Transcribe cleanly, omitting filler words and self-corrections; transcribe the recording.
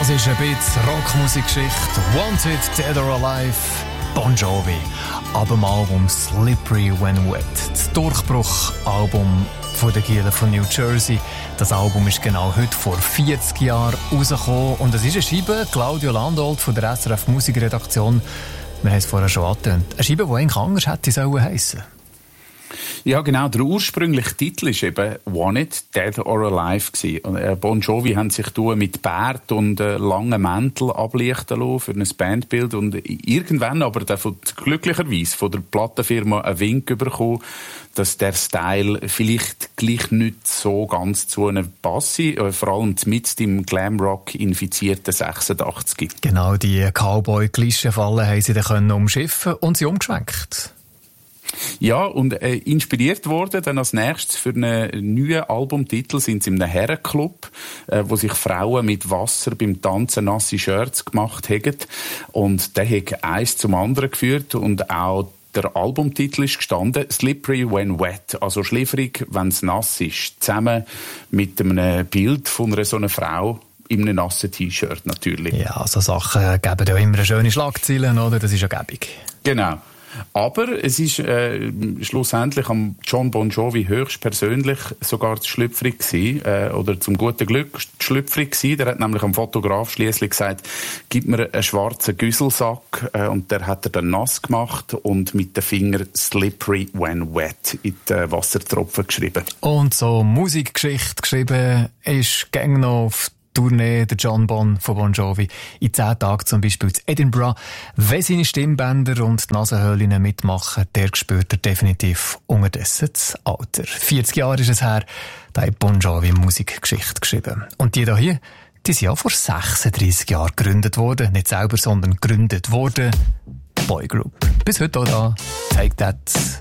Das ist ein bisschen Rockmusikgeschichte. Wanted, Dead or Alive, Bon Jovi. Ab dem Album Slippery When Wet. Das Durchbruchalbum von der Giele von New Jersey. Das Album ist genau heute vor 40 Jahren rausgekommen. Und es ist eine Scheibe, Claudio Landolt von der SRF Musikredaktion. Wir haben es vorher schon angetönt. Eine Scheibe, die eigentlich anders hätte heissen sollen. Ja, genau. Der ursprüngliche Titel war eben Wanted, Dead or Alive gewesen. Bon Jovi haben sich mit Bart und langen Mäntel ablichten lassen für ein Bandbild und irgendwann aber glücklicherweise von der Plattenfirma einen Wink bekommen, dass der Style vielleicht gleich nicht so ganz zu ihnen passe, vor allem mit dem Glamrock infizierten 86. Genau, die Cowboy-Klischee-Fallen haben sie dann umschiffen und sie umgeschwenkt. Ja, und inspiriert worden dann als nächstes für einen neuen Albumtitel sind sie in einem Herrenclub, wo sich Frauen mit Wasser beim Tanzen nasse Shirts gemacht haben. Und der hat eins zum anderen geführt und auch der Albumtitel ist gestanden «Slippery when wet», also schläfrig, wenn es nass ist, zusammen mit einem Bild von so einer Frau in einem nassen T-Shirt natürlich. Ja, so Sachen geben ja immer schöne Schlagzeilen, oder? Das ist ja gäbig. Genau. Aber es ist schlussendlich am John Bon Jovi höchstpersönlich sogar schlüpfrig gewesen, oder zum guten Glück schlüpfrig gewesen. Der hat nämlich am Fotograf schliesslich gesagt, gib mir einen schwarzen Güsselsack, und der hat er dann nass gemacht und mit den Fingern «Slippery when wet» in die Wassertropfen geschrieben. Und so Musikgeschichte geschrieben ist gäng noch auf Tournee, der John Bon von Bon Jovi, in 10 Tagen zum Beispiel in Edinburgh. Wenn seine Stimmbänder und die Nasenhöhlen mitmachen, der spürt er definitiv unterdessen das Alter. 40 Jahre ist es her, da hat Bon Jovi Musikgeschichte geschrieben. Und die hier, die sind ja vor 36 Jahren gegründet worden. Nicht selber, sondern gegründet worden. Boygroup. Bis heute auch da. Take That.